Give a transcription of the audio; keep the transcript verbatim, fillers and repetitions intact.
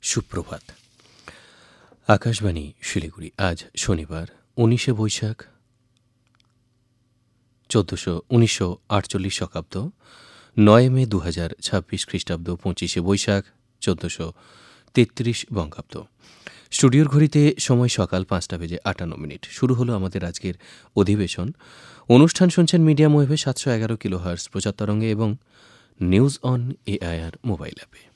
সুপ্রভাত। আকাশবাণী শিলিগুড়ি। আজ শনিবার উনিশে বৈশাখ চোদ্দশো উনিশশো আটচল্লিশ শকাব্দ, নয় মে দু হাজার ছাব্বিশ খ্রিস্টাব্দ, পঁচিশে বৈশাখ চোদ্দশো তেত্রিশ বঙ্গাব্দ। স্টুডিওর ঘড়িতে সময় সকাল পাঁচটা বেজে আটান্ন মিনিট। শুরু হলো আমাদের আজকের অধিবেশন। অনুষ্ঠান শুনছেন মিডিয়াম ওয়েভে সাতশো এগারো কিলো হার্স প্রচার তরঙ্গে এবং নিউজ অন এআইআর মোবাইল অ্যাপে।